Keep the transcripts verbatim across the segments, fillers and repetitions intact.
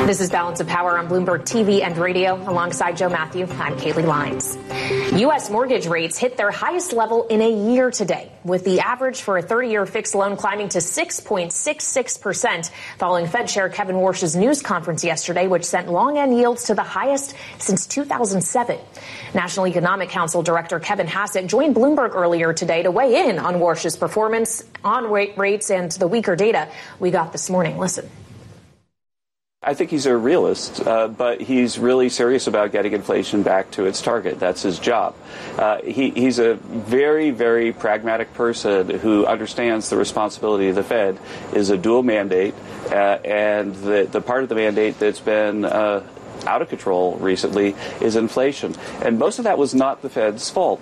This is Balance of Power on Bloomberg T V and radio. Alongside Joe Matthew, I'm Kaylee Lyons. U S mortgage rates hit their highest level in a year today, with the average for a thirty-year fixed loan climbing to six point six six percent, following Fed Chair Kevin Warsh's news conference yesterday, which sent long-end yields to the highest since two thousand seven. National Economic Council Director Kevin Hassett joined Bloomberg earlier today to weigh in on Warsh's performance on rates and the weaker data we got this morning. Listen. I think he's a realist, uh, but he's really serious about getting inflation back to its target. That's his job. Uh, he, he's a very, very pragmatic person who understands the responsibility of the Fed is a dual mandate, uh, and the, the part of the mandate that's been uh, out of control recently is inflation. And most of that was not the Fed's fault.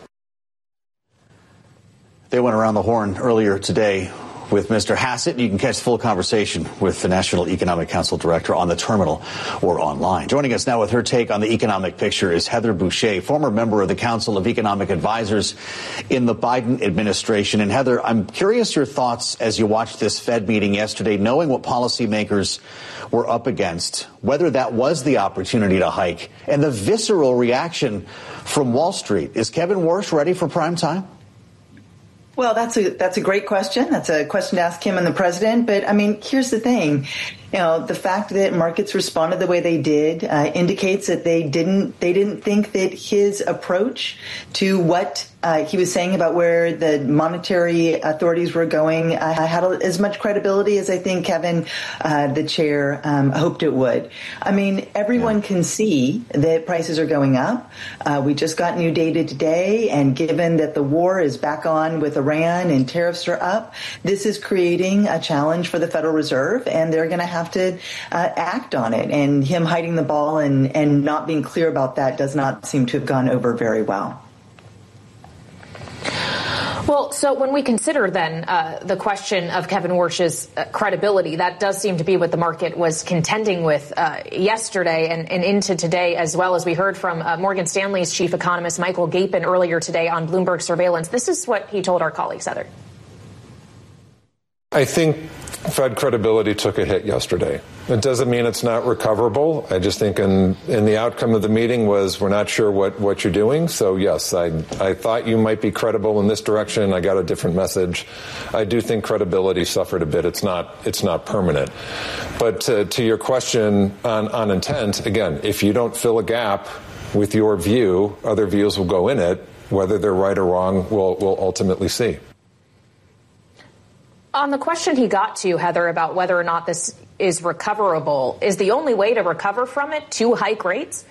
They went around the horn earlier today with Mister Hassett. You can catch the full conversation with the National Economic Council Director on the terminal or online. Joining us now with her take on the economic picture is Heather Boushey, former member of the Council of Economic Advisors in the Biden administration. And Heather, I'm curious your thoughts as you watched this Fed meeting yesterday, knowing what policymakers were up against, whether that was the opportunity to hike, and the visceral reaction from Wall Street. Is Kevin Warsh ready for prime time? Well, that's a that's a great question. That's a question to ask him and the president. But I mean, here's the thing. You know, the fact that markets responded the way they did uh, indicates that they didn't they didn't think that his approach to what uh, he was saying about where the monetary authorities were going uh, had as much credibility as I think Kevin, uh, the chair, um, hoped it would. I mean, everyone yeah. can see that prices are going up. Uh, we just got new data today, and given that the war is back on with Iran and tariffs are up, this is creating a challenge for the Federal Reserve, and they're going to have to uh, act on it. And him hiding the ball and, and not being clear about that does not seem to have gone over very well. Well, so when we consider then uh, the question of Kevin Warsh's uh, credibility, that does seem to be what the market was contending with uh, yesterday and, and into today, as well as we heard from uh, Morgan Stanley's chief economist, Michael Gapin, earlier today on Bloomberg Surveillance. This is what he told our colleagues, Heather. I think Fed credibility took a hit yesterday. It doesn't mean it's not recoverable. I just think in, in the outcome of the meeting was we're not sure what, what you're doing. So, yes, I, I thought you might be credible in this direction. I got a different message. I do think credibility suffered a bit. It's not it's not permanent. But to, to your question on, on intent, again, if you don't fill a gap with your view, other views will go in it. Whether they're right or wrong, we'll, we'll ultimately see. On the question he got to, Heather, about whether or not this is recoverable, is the only way to recover from it to hike rates?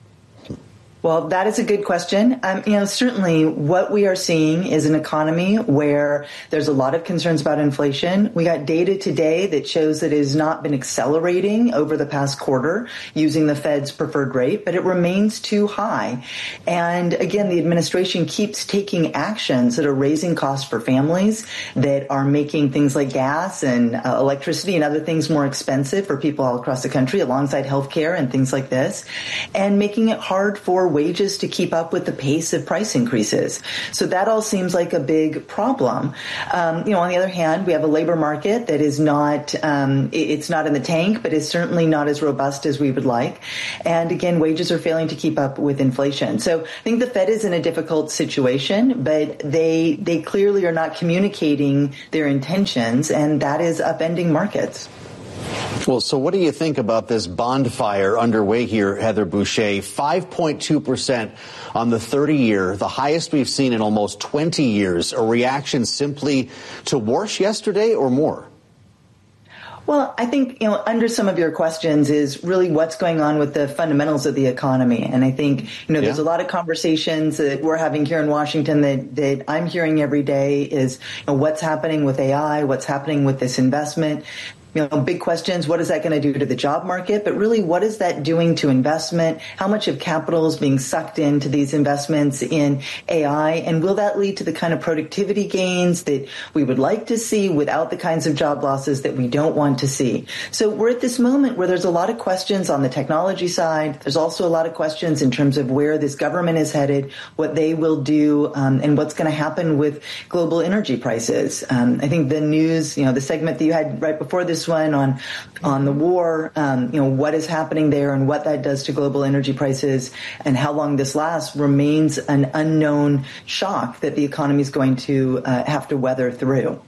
Well, that is a good question. Um, you know, certainly what we are seeing is an economy where there's a lot of concerns about inflation. We got data today that shows that it has not been accelerating over the past quarter using the Fed's preferred rate, but it remains too high. And again, the administration keeps taking actions that are raising costs for families, that are making things like gas and uh, electricity and other things more expensive for people all across the country, alongside healthcare and things like this, and making it hard for wages to keep up with the pace of price increases. So that all seems like a big problem. Um, you know, on the other hand, we have a labor market that is not, um, it's not in the tank, but is certainly not as robust as we would like. And again, wages are failing to keep up with inflation. So I think the Fed is in a difficult situation, but they, they clearly are not communicating their intentions, and that is upending markets. Well, so what do you think about this bond fire underway here, Heather Boushey? five point two percent on the thirty-year, the highest we've seen in almost twenty years. A reaction simply to Warsh yesterday or more? Well, I think, you know, under some of your questions is really what's going on with the fundamentals of the economy. And I think, you know, there's yeah. a lot of conversations that we're having here in Washington that, that I'm hearing every day is, you know, what's happening with A I, what's happening with this investment. You know, big questions. What is that going to do to the job market? But really, what is that doing to investment? How much of capital is being sucked into these investments in A I? And will that lead to the kind of productivity gains that we would like to see without the kinds of job losses that we don't want to see? So we're at this moment where there's a lot of questions on the technology side. There's also a lot of questions in terms of where this government is headed, what they will do, um, and what's going to happen with global energy prices. Um, I think the news, you know, the segment that you had right before this this one on on the war, um, you know, what is happening there and what that does to global energy prices and how long this lasts remains an unknown shock that the economy is going to uh, have to weather through.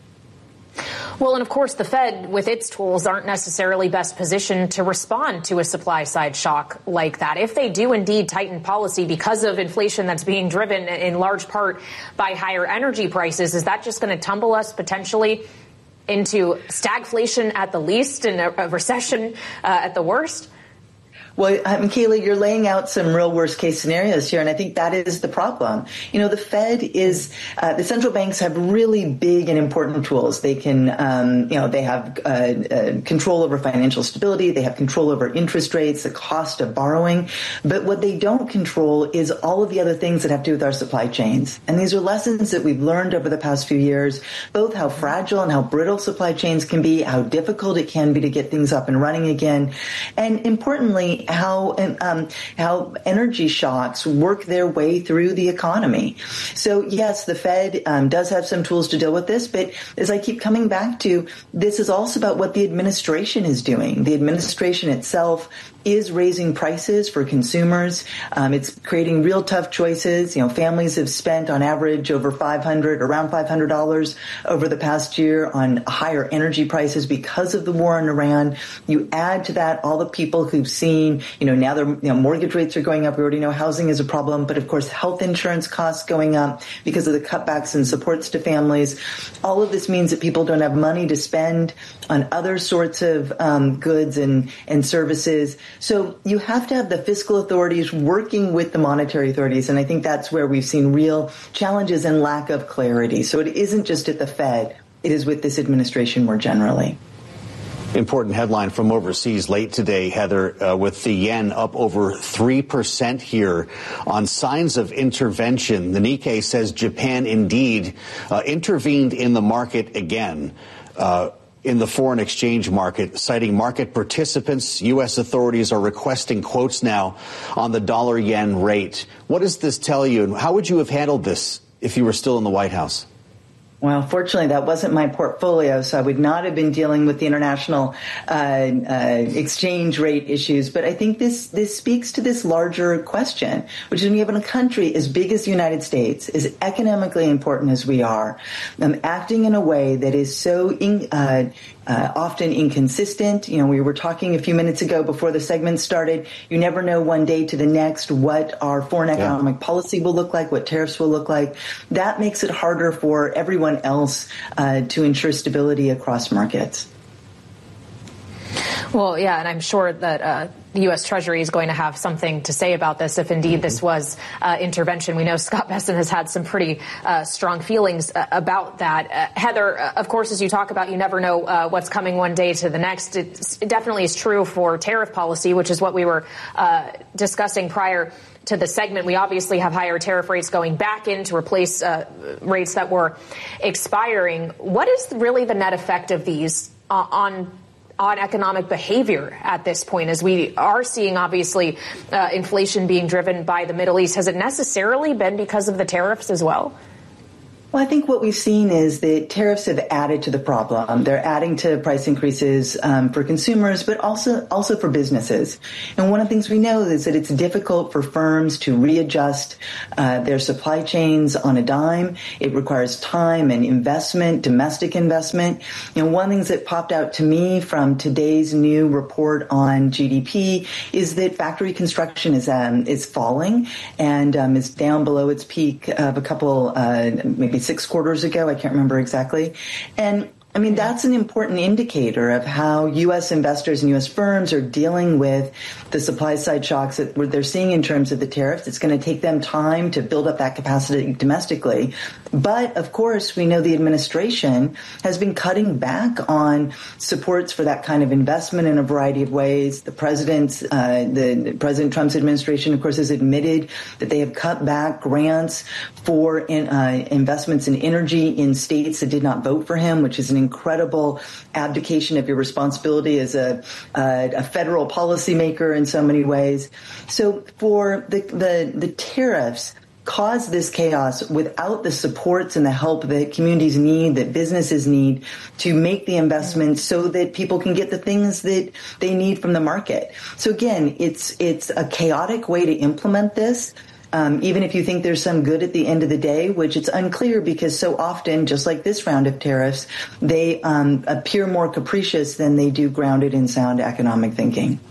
Well, and of course, the Fed, with its tools, aren't necessarily best positioned to respond to a supply-side shock like that. If they do indeed tighten policy because of inflation that's being driven in large part by higher energy prices, is that just going to tumble us potentially into stagflation at the least and a, a recession uh, at the worst? Well, um, Kaylee, you're laying out some real worst case scenarios here, and I think that is the problem. You know, the Fed is, uh, the central banks have really big and important tools. They can, um, you know, they have uh, uh, control over financial stability. They have control over interest rates, the cost of borrowing. But what they don't control is all of the other things that have to do with our supply chains. And these are lessons that we've learned over the past few years, both how fragile and how brittle supply chains can be, how difficult it can be to get things up and running again, and importantly, how um, how energy shocks work their way through the economy. So, yes, the Fed um, does have some tools to deal with this, but as I keep coming back to, this is also about what the administration is doing. The administration itself is raising prices for consumers. Um, it's creating real tough choices. You know, families have spent on average over five hundred, around five hundred dollars over the past year on higher energy prices because of the war in Iran. You add to that all the people who've seen, you know, now their you know, mortgage rates are going up. We already know housing is a problem, but of course, health insurance costs going up because of the cutbacks and supports to families. All of this means that people don't have money to spend on other sorts of um, goods and, and services. So you have to have the fiscal authorities working with the monetary authorities. And I think that's where we've seen real challenges and lack of clarity. So it isn't just at the Fed. It is with this administration more generally. Important headline from overseas late today, Heather, uh, with the yen up over three percent here on signs of intervention. The Nikkei says Japan indeed uh, intervened in the market again. Uh, in the foreign exchange market, citing market participants. U S authorities are requesting quotes now on the dollar yen rate. What does this tell you, and how would you have handled this if you were still in the White House? Well, fortunately, that wasn't my portfolio, so I would not have been dealing with the international uh, uh, exchange rate issues. But I think this this speaks to this larger question, which is when you have a country as big as the United States, as economically important as we are, um, acting in a way that is so in, uh, uh, often inconsistent. You know, we were talking a few minutes ago before the segment started. You never know one day to the next what our foreign economic yeah. policy will look like, what tariffs will look like. That makes it harder for everyone else uh, to ensure stability across markets. Well, yeah, and I'm sure that uh, the U S. Treasury is going to have something to say about this if indeed this was uh, intervention. We know Scott Bessent has had some pretty uh, strong feelings uh, about that. Uh, Heather, uh, of course, as you talk about, you never know uh, what's coming one day to the next. It's, it definitely is true for tariff policy, which is what we were uh, discussing prior to the segment. We obviously have higher tariff rates going back in to replace uh, rates that were expiring. What is really the net effect of these uh, on on economic behavior at this point, as we are seeing, obviously, uh, inflation being driven by the Middle East? Has it necessarily been because of the tariffs as well? Well, I think what we've seen is that tariffs have added to the problem. They're adding to price increases um, for consumers, but also also for businesses. And one of the things we know is that it's difficult for firms to readjust uh, their supply chains on a dime. It requires time and investment, domestic investment. You know, one of the things that popped out to me from today's new report on G D P is that factory construction is um, is falling and um, is down below its peak of a couple, uh, maybe six quarters ago. I can't remember exactly. And I mean, that's an important indicator of how U S investors and U S firms are dealing with the supply side shocks that they're seeing in terms of the tariffs. It's going to take them time to build up that capacity domestically. But of course, we know the administration has been cutting back on supports for that kind of investment in a variety of ways. The president's, uh, the President Trump's administration, of course, has admitted that they have cut back grants for in, uh, investments in energy in states that did not vote for him, which is an incredible abdication of your responsibility as a, uh, a federal policymaker in so many ways. So for the, the, the tariffs caused this chaos without the supports and the help that communities need, that businesses need to make the investments so that people can get the things that they need from the market. So again, it's it's a chaotic way to implement this. Um, even if you think there's some good at the end of the day, which it's unclear because so often, just like this round of tariffs, they um, appear more capricious than they do grounded in sound economic thinking.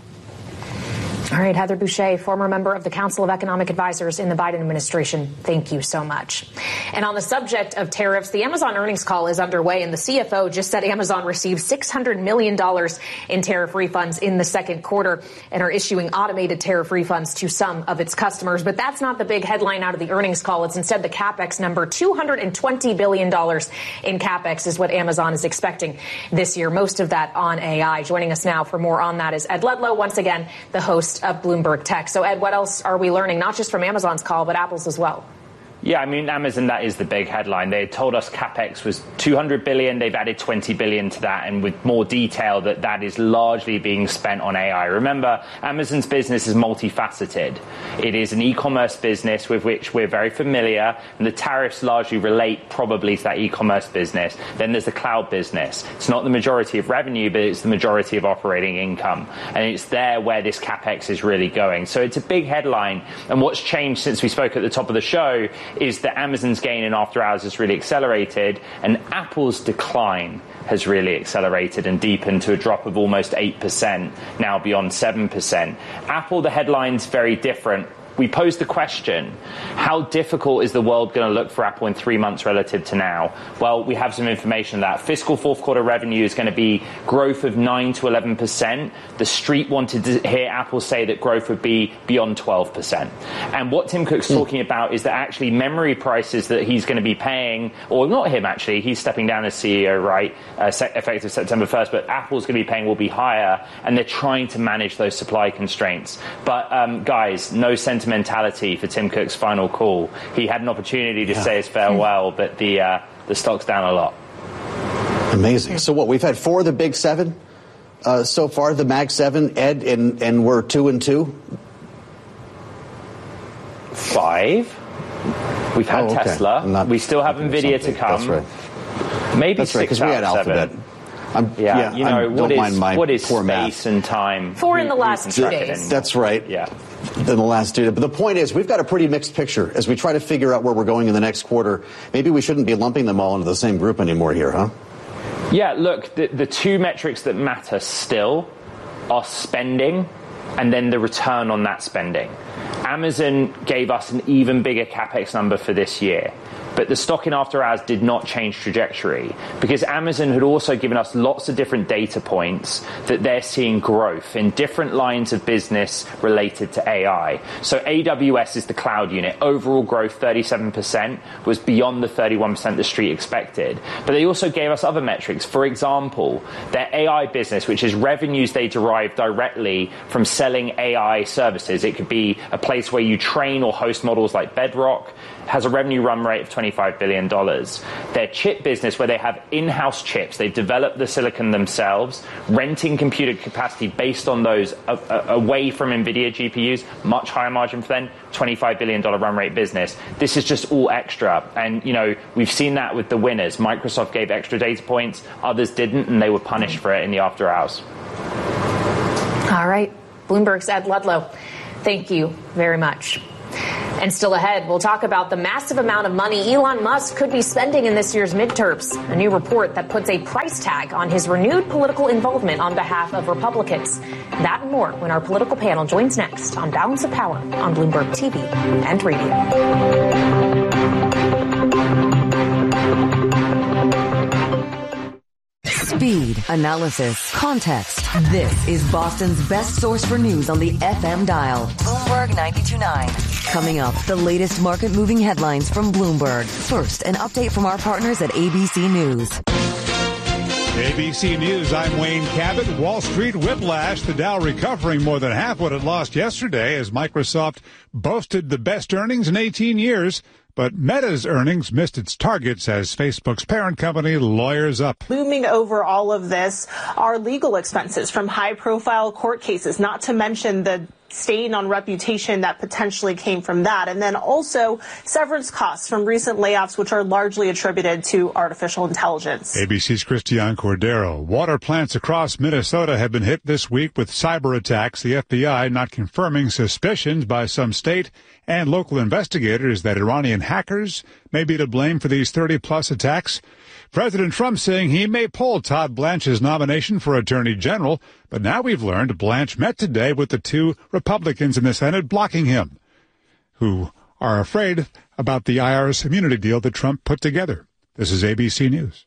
All right, Heather Boushey, former member of the Council of Economic Advisors in the Biden administration. Thank you so much. And on the subject of tariffs, the Amazon earnings call is underway, and the C F O just said Amazon received six hundred million dollars in tariff refunds in the second quarter and are issuing automated tariff refunds to some of its customers. But that's not the big headline out of the earnings call. It's instead the CapEx number. two hundred twenty billion dollars in CapEx is what Amazon is expecting this year, most of that on A I. Joining us now for more on that is Ed Ludlow, once again, the host of Bloomberg Tech. So, Ed, what else are we learning, not just from Amazon's call, but Apple's as well? Yeah, I mean, Amazon, that is the big headline. They told us CapEx was two hundred billion dollars. They've added twenty billion dollars to that, and with more detail that that is largely being spent on A I. Remember, Amazon's business is multifaceted. It is an e-commerce business with which we're very familiar, and the tariffs largely relate probably to that e-commerce business. Then there's the cloud business. It's not the majority of revenue, but it's the majority of operating income. And it's there where this CapEx is really going. So it's a big headline. And what's changed since we spoke at the top of the show is that Amazon's gain in after hours has really accelerated, and Apple's decline has really accelerated and deepened to a drop of almost eight percent, now beyond seven percent. Apple, the headline's very different. We posed the question, how difficult is the world going to look for Apple in three months relative to now? Well, we have some information on that. Fiscal fourth quarter revenue is going to be growth of nine to eleven percent. The street wanted to hear Apple say that growth would be beyond twelve percent. And what Tim Cook's talking about is that actually memory prices that he's going to be paying, or not him actually, he's stepping down as C E O, right, uh, effective September first, but Apple's going to be paying will be higher, and they're trying to manage those supply constraints. But um, guys, no sentiment mentality for Tim Cook's final call. He had an opportunity to yeah. say his farewell, but the uh, the stock's down a lot. Amazing. So what, we've had four of the big seven uh, so far, the Mag seven, Ed, and, and we're two and two? Five. We've had oh, okay. Tesla. We still have NVIDIA to come. That's right. Maybe That's right, six we had out of Alphabet. seven. I'm, yeah, yeah, you know, I what don't is, mind what is poor space math. and time? Four in the last two days. That's right. Yeah. In the last two days. But the point is, we've got a pretty mixed picture. As we try to figure out where we're going in the next quarter, maybe we shouldn't be lumping them all into the same group anymore here, huh? Yeah, look, the, the two metrics that matter still are spending and then the return on that spending. Amazon gave us an even bigger CapEx number for this year. But the stock in after hours did not change trajectory because Amazon had also given us lots of different data points that they're seeing growth in different lines of business related to A I. So A W S is the cloud unit. Overall growth, thirty-seven percent, was beyond the thirty-one percent the street expected. But they also gave us other metrics. For example, their A I business, which is revenues they derive directly from selling A I services. It could be a place where you train or host models like Bedrock, has a revenue run rate of twenty-five billion dollars. Their chip business, where they have in-house chips, they've developed the silicon themselves, renting computer capacity based on those uh, uh, away from NVIDIA G P Us, much higher margin for them, twenty-five billion dollars run rate business. This is just all extra. And, you know, we've seen that with the winners. Microsoft gave extra data points, others didn't, and they were punished for it in the after hours. All right. Bloomberg's Ed Ludlow. Thank you very much. And still ahead, we'll talk about the massive amount of money Elon Musk could be spending in this year's midterms. A new report that puts a price tag on his renewed political involvement on behalf of Republicans. That and more when our political panel joins next on Balance of Power on Bloomberg T V and radio. Speed, analysis, context. This is Boston's best source for news on the F M dial. Bloomberg ninety-two point nine. Coming up, the latest market-moving headlines from Bloomberg. First, an update from our partners at A B C News. A B C News, I'm Wayne Cabot. Wall Street whiplash. The Dow recovering more than half what it lost yesterday as Microsoft boasted the best earnings in eighteen years. But Meta's earnings missed its targets as Facebook's parent company lawyers up. Looming over all of this are legal expenses from high-profile court cases, not to mention the stain on reputation that potentially came from that. And then also severance costs from recent layoffs, which are largely attributed to artificial intelligence. A B C's Christian Cordero. Water plants across Minnesota have been hit this week with cyber attacks. The F B I not confirming suspicions by some state and local investigators that Iranian hackers may be to blame for these thirty-plus attacks. President Trump saying he may pull Todd Blanche's nomination for Attorney General, but now we've learned Blanche met today with the two Republicans in the Senate blocking him, who are afraid about the I R S immunity deal that Trump put together. This is A B C News.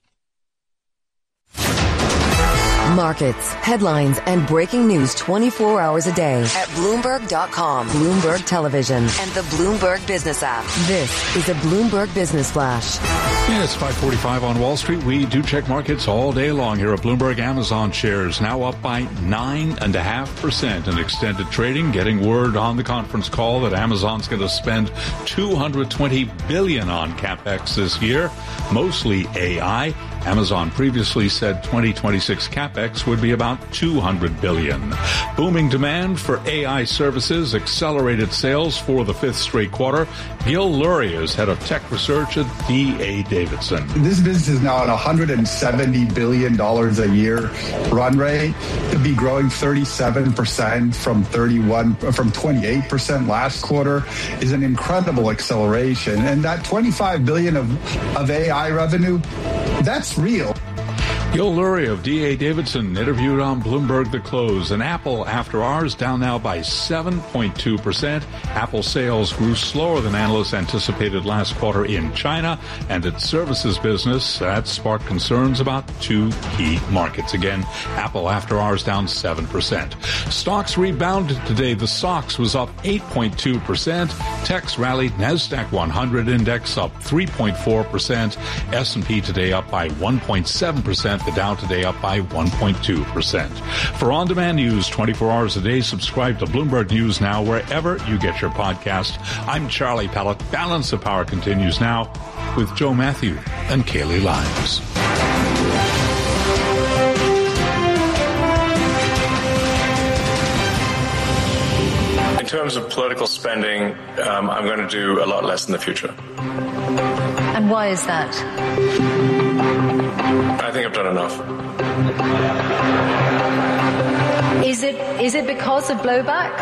Markets, headlines, and breaking news twenty-four hours a day at Bloomberg dot com, Bloomberg Television, and the Bloomberg Business app. This is a Bloomberg Business Flash. Yeah, it's five forty-five on Wall Street. We do check markets all day long here at Bloomberg. Amazon shares now up by nine point five percent in extended trading, getting word on the conference call that Amazon's going to spend two hundred twenty billion dollars on CapEx this year, mostly A I. Amazon previously said twenty twenty-six CapEx would be about two hundred billion dollars. Booming demand for A I services accelerated sales for the fifth straight quarter. Gil Luria is head of tech research at D A Davidson. This business is now at one hundred seventy billion dollars a year run rate. To be growing thirty-seven percent from thirty-one from twenty-eight percent last quarter is an incredible acceleration. And that twenty-five billion dollars of, of A I revenue, that's real. Gil Luria of D A Davidson interviewed on Bloomberg The Close. And Apple, after hours, down now by seven point two percent. Apple sales grew slower than analysts anticipated last quarter in China and its services business. That sparked concerns about two key markets. Again, Apple after hours down seven percent. Stocks rebounded today. The S O X was up eight point two percent. Techs rallied. NASDAQ one hundred index up three point four percent. S and P today up by one point seven percent. The Dow today up by one point two percent. For on-demand news twenty-four hours a day, subscribe to Bloomberg News Now wherever you get your podcast. I'm Charlie Pellett. Balance of Power continues now with Joe Matthew and Kaylee Lyons. In terms of political spending, um, I'm going to do a lot less in the future. And why is that? I think I've done enough. Is it is it because of blowback?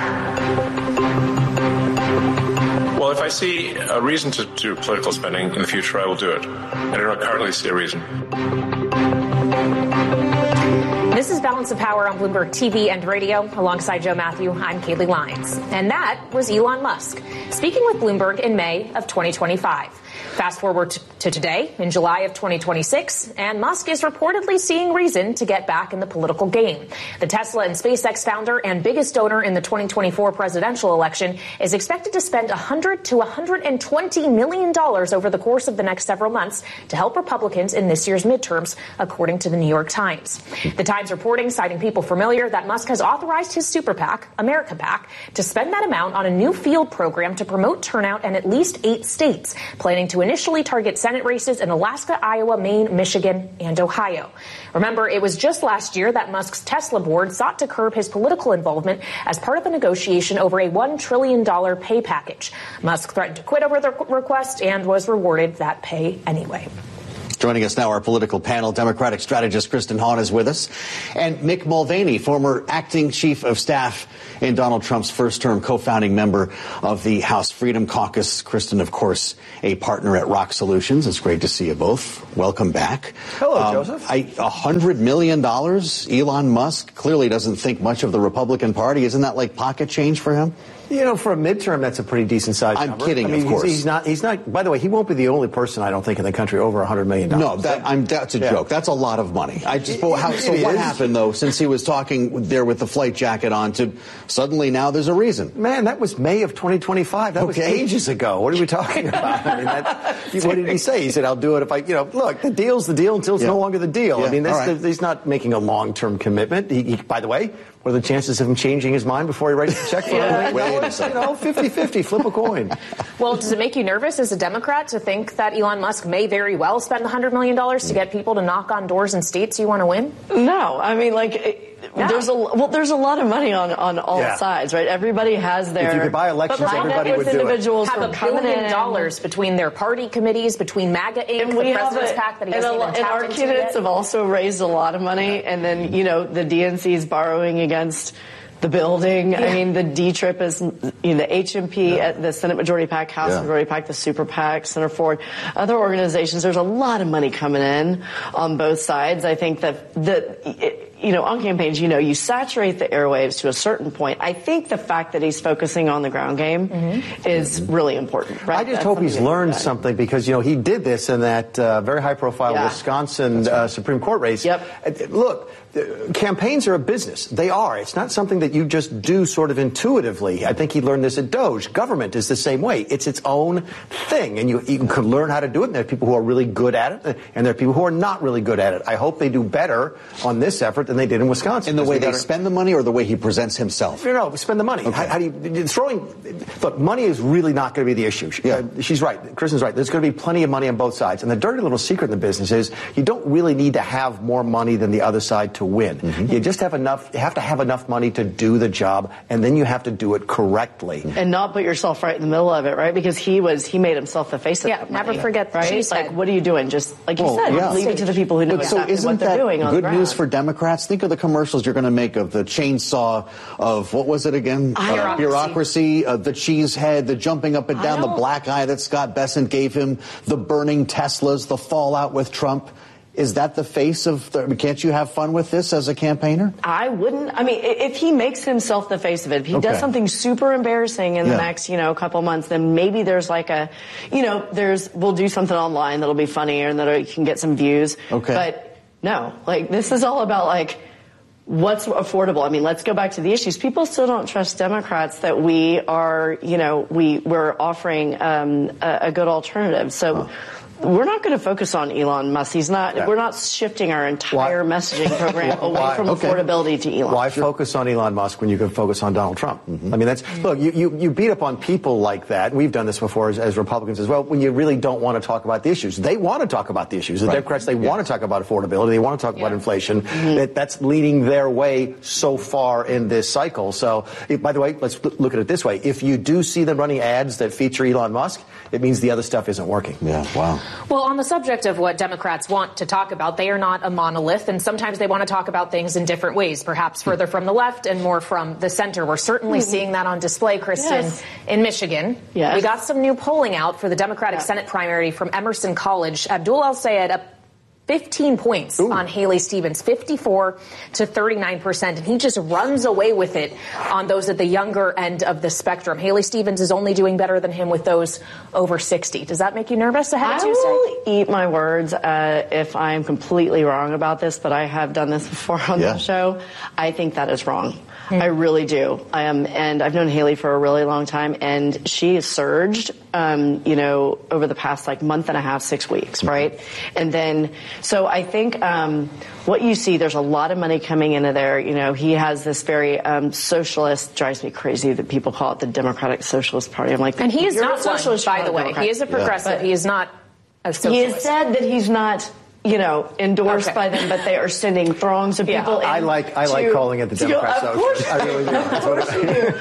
Well, if I see a reason to do political spending in the future, I will do it. I do not currently see a reason. This is Balance of Power on Bloomberg T V and radio. Alongside Joe Matthew, I'm Kaylee Lyons. And that was Elon Musk speaking with Bloomberg in May of twenty twenty-five. Fast forward to today, in July of twenty twenty-six, and Musk is reportedly seeing reason to get back in the political game. The Tesla and SpaceX founder and biggest donor in the twenty twenty-four presidential election is expected to spend one hundred to one hundred twenty million dollars over the course of the next several months to help Republicans in this year's midterms, according to the New York Times. The Times reporting, citing people familiar, that Musk has authorized his super PAC, America PAC, to spend that amount on a new field program to promote turnout in at least eight states, planning to initially target Senate races in Alaska, Iowa, Maine, Michigan, and Ohio. Remember, it was just last year that Musk's Tesla board sought to curb his political involvement as part of a negotiation over a one trillion dollars pay package. Musk threatened to quit over the request and was rewarded that pay anyway. Joining us now, our political panel, Democratic strategist Kristen Hahn is with us, and Mick Mulvaney, former acting chief of staff in Donald Trump's first term, co-founding member of the House Freedom Caucus. Kristen, of course, a partner at Rock Solutions. It's great to see you both. Welcome back. Hello, um, Joseph. A hundred million dollars. Elon Musk clearly doesn't think much of the Republican Party. Isn't that like pocket change for him? You know, for a midterm, that's a pretty decent size I'm number. kidding, I mean, of course. He's, he's not, he's not, by the way, he won't be the only person, I don't think, in the country over one hundred million dollars. No, that, I'm, that's a yeah. joke. That's a lot of money. I just, It, how, it, so it what is. happened, though, since he was talking there with the flight jacket on to suddenly now there's a reason? Man, that was May of twenty twenty-five. That Okay. was ages ago. What are we talking about? I mean, that, what did he say? He said, I'll do it if I, you know, look, the deal's the deal until it's Yeah. no longer the deal. Yeah. I mean, that's All right. the, he's not making a long-term commitment. He, he, by the way, what are the chances of him changing his mind before he writes the check for yeah. it? Way course, you know, fifty-fifty, flip a coin. Well, does it make you nervous as a Democrat to think that Elon Musk may very well spend one hundred million dollars to get people to knock on doors in states you want to win? No, I mean, like, it, yeah. there's a well, there's a lot of money on, on all yeah. sides, right? Everybody has their. If you could buy elections, everybody would do individuals it. Have a billion dollars between their party committees, between MAGA Incorporated, and we the president's a, PAC that he and, hasn't a, even and tapped our into candidates yet. have also raised a lot of money, and then you know the D N C is borrowing against the building. Yeah. I mean, the D-Trip is, you know, the H M P, yeah. the Senate Majority PAC, House yeah. Majority PAC, the Super PAC, Center Forward, other organizations. There's a lot of money coming in on both sides. I think that the, you know, on campaigns, you know, you saturate the airwaves to a certain point. I think the fact that he's focusing on the ground game mm-hmm. is mm-hmm. really important. Right? I just That's hope he's learned something because, you know, he did this in that uh, very high-profile yeah. Wisconsin right. uh, Supreme Court race. Yep. Look, campaigns are a business. They are. It's not something that you just do sort of intuitively. I think he learned this at Doge. Government is the same way. It's its own thing, and you, you could learn how to do it. And there are people who are really good at it, and there are people who are not really good at it. I hope they do better on this effort than they did in Wisconsin. In the way they, they spend the money or the way he presents himself? No, no, spend the money. Okay. How, how do you, throwing, look, money is really not going to be the issue. She, yeah. uh, she's right. Kristen's right. There's going to be plenty of money on both sides. And the dirty little secret in the business is you don't really need to have more money than the other side to win. Mm-hmm. You just have enough, you have to have enough money to do the job, and then you have to do it correctly. And not put yourself right in the middle of it, right? Because he was, he made himself the face of yeah, that never money, forget right? Cheesehead. Like, what are you doing? Just, like you well, said, yeah. leave it to the people who know but exactly so what they're doing on the ground. Good news for Democrats. Think of the commercials you're going to make of the chainsaw of, what was it again? Bureaucracy. Uh, bureaucracy, uh, the cheese head, the jumping up and down, the black eye that Scott Bessent gave him, the burning Teslas, the fallout with Trump. Is that the face of the, can't you have fun with this as a campaigner? I wouldn't. I mean, if he makes himself the face of it, if he okay. does something super embarrassing in yeah. the next, you know, couple months, then maybe there's like a, you know, there's, we'll do something online that'll be funnier and that you can get some views. Okay. But no, like this is all about like, what's affordable? I mean, let's go back to the issues. People still don't trust Democrats that we are, you know, we, we're offering um, a, a good alternative. So, huh. We're not going to focus on Elon Musk. He's not. Yeah. We're not shifting our entire why? messaging program away why? from okay. affordability to Elon. Why sure. focus on Elon Musk when you can focus on Donald Trump? Mm-hmm. I mean, that's look. You, you you beat up on people like that. We've done this before as, as Republicans as well. When you really don't want to talk about the issues, they want to talk about the issues. The right. Democrats they yeah. want to talk about affordability. They want to talk yeah. about inflation. Mm-hmm. That, that's leading their way so far in this cycle. So, if, by the way, let's look at it this way: if you do see them running ads that feature Elon Musk, it means the other stuff isn't working. Yeah. Wow. Well, on the subject of what Democrats want to talk about, they are not a monolith, and sometimes they want to talk about things in different ways, perhaps further from the left and more from the center. We're certainly mm-hmm. seeing that on display, Kristen, yes. in Michigan. Yes. We got some new polling out for the Democratic yeah. Senate primary from Emerson College. Abdul El-Sayed up fifteen points Ooh. on Haley Stevens, fifty-four to thirty-nine percent, and he just runs away with it on those at the younger end of the spectrum. Haley Stevens is only doing better than him with those over sixty. Does that make you nervous ahead of I Tuesday? I will eat my words uh, if I'm completely wrong about this, but I have done this before on yeah. the show. I think that is wrong. I really do. Um, and I've known Haley for a really long time, and she has surged, um, you know, over the past like month and a half, six weeks, right? Mm-hmm. And then, so I think um, what you see, there's a lot of money coming into there. You know, he has this very um, socialist, drives me crazy that people call it the Democratic Socialist Party. I'm like, and he is not socialist, one, by the way. Democrat. He is a progressive. Yeah. He is not a socialist. He has said that he's not, you know, endorsed okay. by them, but they are sending throngs of yeah. people in. I like I to, like calling it the Democrat Of course, I really do. Of course you do.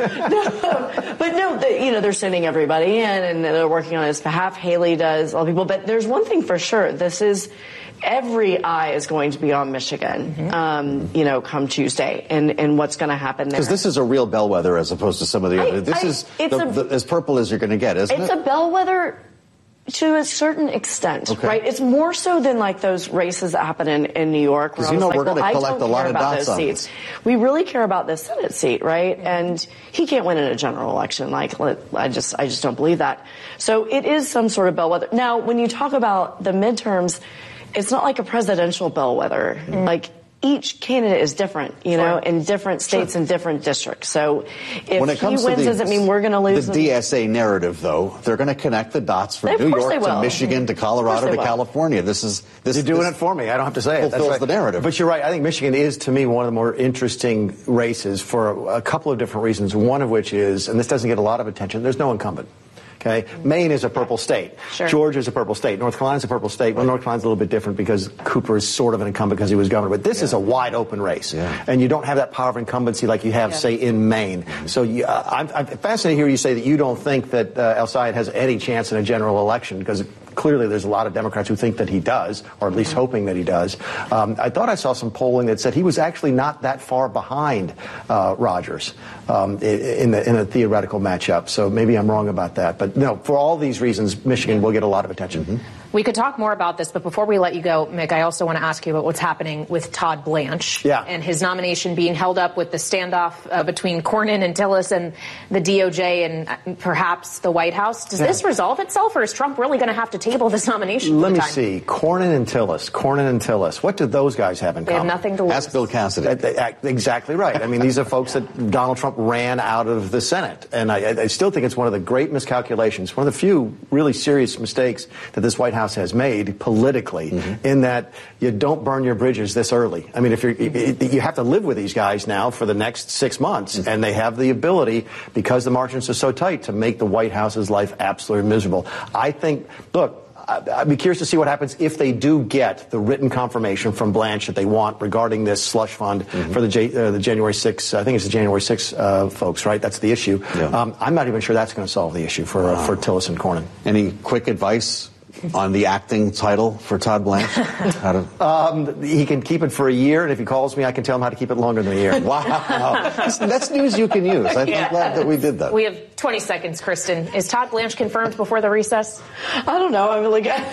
No, but no, the, you know, they're sending everybody in, and they're working on his behalf. Haley does, all people. But there's one thing for sure. This is, every eye is going to be on Michigan, mm-hmm. um, you know, come Tuesday, and, and what's going to happen there. Because this is a real bellwether as opposed to some of the I, other. This I, is the, a, the, as purple as you're going to get, isn't it's it? It's a bellwether to a certain extent, okay. right? It's more so than like those races that happen in, in New York. Because you know like, we're well, going to collect a lot of dots on seats. this. We really care about this Senate seat, right? Mm-hmm. And he can't win in a general election. Like, I just, I just don't believe that. So it is some sort of bellwether. Now, when you talk about the midterms, it's not like a presidential bellwether. Mm-hmm. Like, each candidate is different, you Sure. know, in different states Sure. and different districts. So if when it comes he wins, to the, does it mean we're going to lose? The D S A narrative, though, they're going to connect the dots from Of New course York they to will. Michigan to Of Colorado course they to will. California. This is this. You're doing this it for me. I don't have to say it. That's fulfills right. the narrative. But you're right. I think Michigan is, to me, one of the more interesting races for a couple of different reasons. One of which is, and this doesn't get a lot of attention, there's no incumbent. Okay, Maine is a purple state. Sure. Georgia is a purple state. North Carolina is a purple state. Well, North Carolina's a little bit different because Cooper is sort of an incumbent because he was governor. But this Yeah. is a wide open race, Yeah. and you don't have that power of incumbency like you have, Yeah. say, in Maine. So you, uh, I'm, I'm fascinated to hear you say that you don't think that uh, El Sayed has any chance in a general election because clearly there's a lot of Democrats who think that he does, or at least hoping that he does. Um, I thought I saw some polling that said he was actually not that far behind uh, Rogers um, in, the, in a theoretical matchup. So maybe I'm wrong about that. But no, for all these reasons, Michigan will get a lot of attention. Mm-hmm. We could talk more about this, but before we let you go, Mick, I also want to ask you about what's happening with Todd Blanche yeah. and his nomination being held up with the standoff uh, between Cornyn and Tillis and the D O J and uh, perhaps the White House. Does Yeah. this resolve itself, or is Trump really going to have to table this nomination? Let for me time? see. Cornyn and Tillis. Cornyn and Tillis. What do those guys have in They have common? nothing to lose. Ask Bill Cassidy. Uh, they- uh, Exactly right. I mean, these are folks that Donald Trump ran out of the Senate. And I, I still think it's one of the great miscalculations, one of the few really serious mistakes that this White House has made politically, mm-hmm. in that you don't burn your bridges this early. I mean, if you're, you have to live with these guys now for the next six months, mm-hmm. and they have the ability, because the margins are so tight, to make the White House's life absolutely miserable. I think, look, I'd be curious to see what happens if they do get the written confirmation from Blanche that they want regarding this slush fund mm-hmm. for the, J, uh, the January sixth, I think it's the January sixth uh, folks, right? That's the issue. Yeah. Um, I'm not even sure that's going to solve the issue for, uh, for Tillis and Cornyn. Any quick advice on the acting title for Todd Blanche? How to... um, he can keep it for a year, and if he calls me, I can tell him how to keep it longer than a year. Wow. that's, that's news you can use. I'm Yeah. glad that we did that. We have twenty seconds, Kristen. Is Todd Blanche confirmed before the recess? I don't know. I'm really good.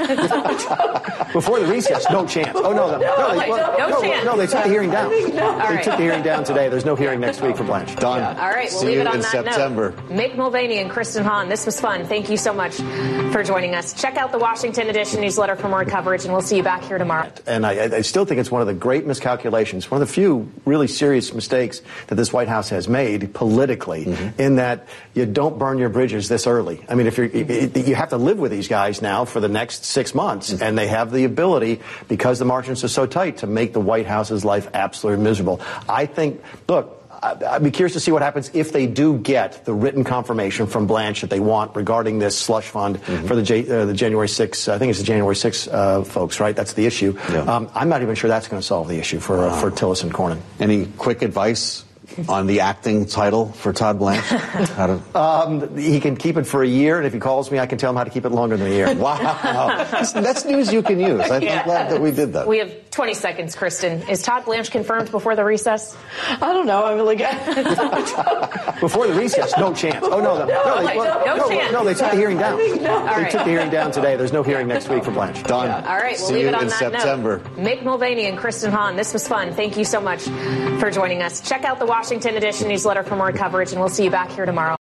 Before the recess, no chance. Oh, no. No, no, they, well, no no, chance. no, they took the hearing down. No. They All right. took the hearing down today. There's no hearing next week for Blanche. Done. All right, we'll See leave you it on in that September. note. Mick Mulvaney and Kristen Hahn, this was fun. Thank you so much for joining us. Check out the Washington Edition newsletter for more coverage, and we'll see you back here tomorrow. And I, I still think it's one of the great miscalculations, one of the few really serious mistakes that this White House has made politically, mm-hmm. in that you don't burn your bridges this early. I mean, if you're, you have to live with these guys now for the next six months, mm-hmm. and they have the ability, because the margins are so tight, to make the White House's life absolutely miserable. I think, look, I'd be curious to see what happens if they do get the written confirmation from Blanche that they want regarding this slush fund mm-hmm. for the, J, uh, the January sixth, I think it's the January sixth uh, folks, right? That's the issue. Yeah. Um, I'm not even sure that's going to solve the issue for, uh, for Tillis and Cornyn. Any quick advice on the acting title for Todd Blanche? How to... um, he can keep it for a year, and if he calls me, I can tell him how to keep it longer than a year. Wow. that's, that's news you can use. I'm Yeah. glad that we did that. We have twenty seconds, Kristen. Is Todd Blanche confirmed before the recess? I don't know. I'm really good. Before the recess, no chance. Oh, no. No, no, they, well, no no, chance. no, they took the hearing down. No. They All right. took the hearing down today. There's no hearing next week for Blanche. Done. All right, we'll See leave you it on in that September. note. Mick Mulvaney and Kristen Hahn, this was fun. Thank you so much for joining us. Check out the Washington Edition newsletter for more coverage, and we'll see you back here tomorrow.